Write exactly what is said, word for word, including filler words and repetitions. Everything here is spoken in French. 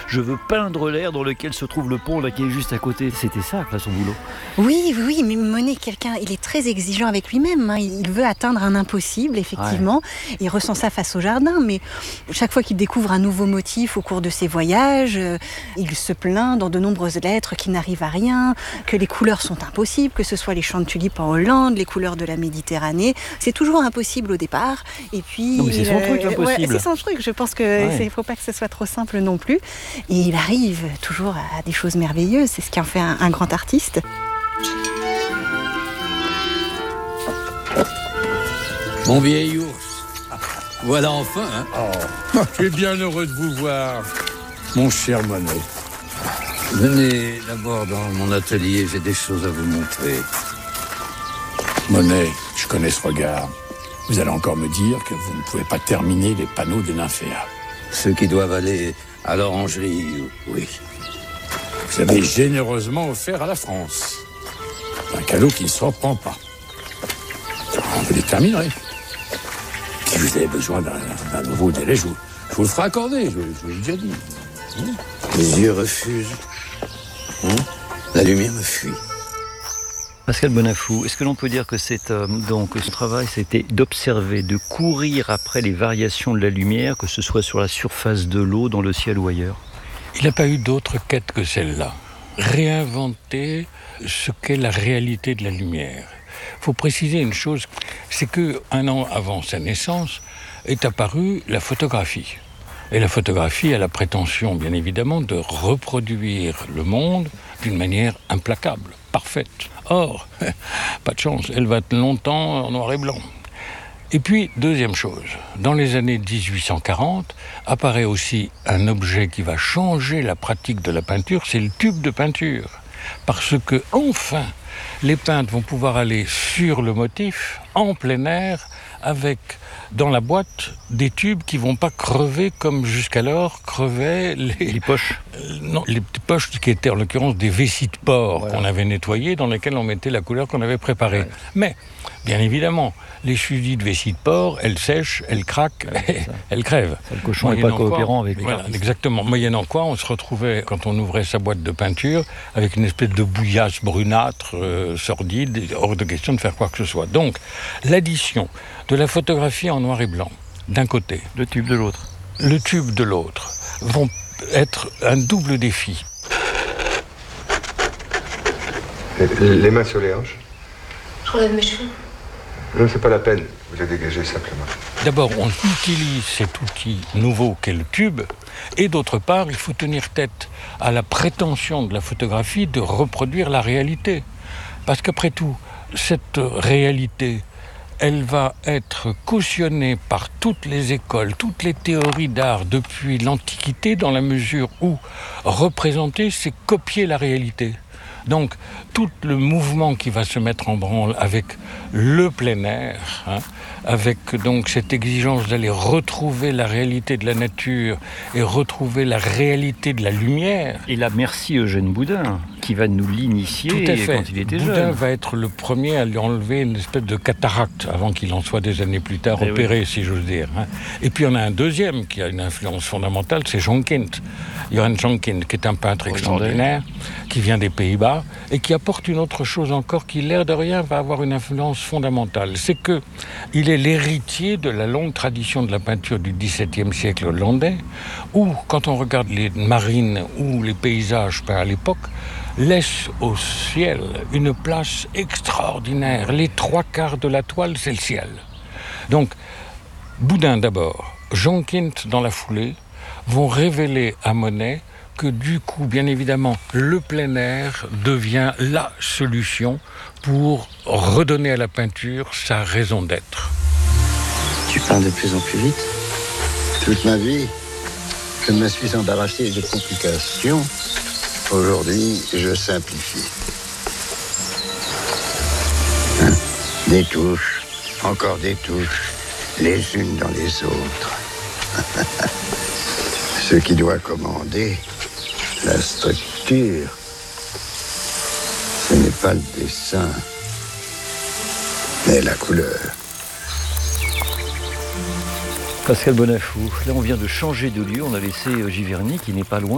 je veux peindre l'air dans lequel se trouve le pont là qui est juste à côté. C'était ça, là, son boulot. Oui, oui, oui, mais Monet, quelqu'un, il est très exigeant avec lui-même. Hein. Il veut atteindre un impossible, effectivement. Ouais. Il ressent ça face au jardin, mais chaque fois qu'il découvre un nouveau motif au cours de ses voyages, euh, il se plaint dans de nombreuses lettres qu'il n'arrive à rien, que les couleurs sont impossibles, que ce soit les champs de tulipes en Hollande, les couleurs de la Méditerranée. C'est toujours impossible au départ. Et puis, non, mais c'est son euh, truc, l'impossible. Ouais, c'est son truc. Je pense qu'il ouais. ne faut pas que ce soit trop simple non plus. Et il arrive toujours à des choses merveilleuses. C'est ce qui en fait un, un grand artiste. Mon vieil ours, voilà enfin, hein. Oh, je suis bien heureux de vous voir, mon cher Monet. Venez d'abord dans mon atelier, j'ai des choses à vous montrer. Monet, je connais ce regard. Vous allez encore me dire que vous ne pouvez pas terminer les panneaux des nymphéas. Ceux qui doivent aller à l'orangerie, oui. Vous avez généreusement offert à la France. Un cadeau qui ne se reprend pas. Vous les terminerez. Si vous avez besoin d'un, d'un nouveau délai, je vous, je vous le ferai accorder, je, je vous l'ai déjà dit. Hum? Les yeux refusent. Hum? La lumière me fuit. Pascal Bonafou, est-ce que l'on peut dire que c'est, euh, donc, ce travail, c'était d'observer, de courir après les variations de la lumière, que ce soit sur la surface de l'eau, dans le ciel ou ailleurs ? Il n'a pas eu d'autre quête que celle-là. Réinventer ce qu'est la réalité de la lumière. Il faut préciser une chose, c'est qu'un an avant sa naissance est apparue la photographie. Et la photographie a la prétention, bien évidemment, de reproduire le monde d'une manière implacable, parfaite. Or, pas de chance, elle va être longtemps en noir et blanc. Et puis, deuxième chose, dans les années dix-huit cent quarante, apparaît aussi un objet qui va changer la pratique de la peinture, c'est le tube de peinture. Parce que, enfin, les peintres vont pouvoir aller sur le motif, en plein air, avec, dans la boîte, des tubes qui ne vont pas crever comme jusqu'alors crevaient les... Les poches euh, Non, les petites poches qui étaient en l'occurrence des vessies de porc voilà. qu'on avait nettoyées, dans lesquelles on mettait la couleur qu'on avait préparée. Ouais. Mais, bien évidemment, les sudies de vessie de porc, elles sèchent, elles craquent, ouais, elles crèvent. Ça, le cochon n'est pas coopérant avec les voilà, exactement. Moyennant quoi, on se retrouvait, quand on ouvrait sa boîte de peinture, avec une espèce de bouillasse brunâtre, euh, sordide, hors de question de faire quoi que ce soit. Donc, l'addition de la photographie en noir et blanc, d'un côté, le tube de l'autre, le tube de l'autre, vont être un double défi. Les mains sur les hanches. Je relève mes cheveux. Non, c'est pas la peine, vous les dégagez simplement. D'abord, on utilise cet outil nouveau qu'est le tube, et d'autre part, il faut tenir tête à la prétention de la photographie de reproduire la réalité. Parce qu'après tout, cette réalité, elle va être cautionnée par toutes les écoles, toutes les théories d'art depuis l'Antiquité, dans la mesure où représenter, c'est copier la réalité. Donc, tout le mouvement qui va se mettre en branle avec le plein air, hein, avec donc cette exigence d'aller retrouver la réalité de la nature et retrouver la réalité de la lumière. Et là, merci Eugène Boudin, qui va nous l'initier Tout à fait. Quand il était Boudin jeune. va être le premier à lui enlever une espèce de cataracte, avant qu'il en soit des années plus tard et opéré, oui. si j'ose dire. Hein. Et puis, on a un deuxième qui a une influence fondamentale, c'est Jonkind. Johan Jonkind, qui est un peintre extraordinaire, qui vient des Pays-Bas, et qui apporte une autre chose encore qui, l'air de rien, va avoir une influence fondamentale. C'est qu'il est l'héritier de la longue tradition de la peinture du dix-septième siècle hollandais, où, quand on regarde les marines ou les paysages peints à l'époque, laisse au ciel une place extraordinaire. Les trois quarts de la toile, c'est le ciel. Donc, Boudin d'abord, Jonkind dans la foulée, vont révéler à Monet que du coup, bien évidemment, le plein air devient la solution pour redonner à la peinture sa raison d'être. Tu peins de plus en plus vite. Toute ma vie, je me suis embarrassé de complications. Aujourd'hui, je simplifie. Hein? Des touches, encore des touches, les unes dans les autres. Ce qui doit commander la structure, ce n'est pas le dessin, mais la couleur. Pascal Bonafou, là on vient de changer de lieu, on a laissé Giverny qui n'est pas loin.